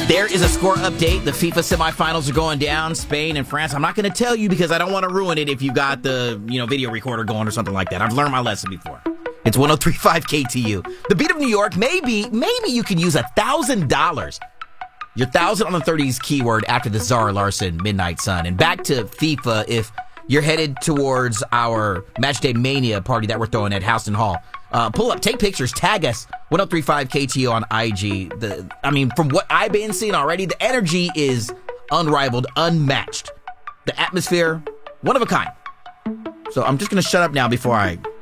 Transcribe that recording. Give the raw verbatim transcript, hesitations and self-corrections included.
There is a score update. The FIFA semifinals are going down. Spain and France. I'm not going to tell you because I don't want to ruin it if you got the, you know, video recorder going or something like that. I've learned my lesson before. It's one oh three point five K T U. The beat of New York, maybe, maybe you can use one thousand dollars. Your one thousand on the thirties keyword after the Zara Larson Midnight Sun. And back to FIFA, if you're headed towards our Matchday Mania party that we're throwing at Houston Hall. Uh, pull up, take pictures, tag us, one oh three point five K T O on I G. The, I mean, from what I've been seeing already, the energy is unrivaled, unmatched. The atmosphere, one of a kind. So I'm just going to shut up now before I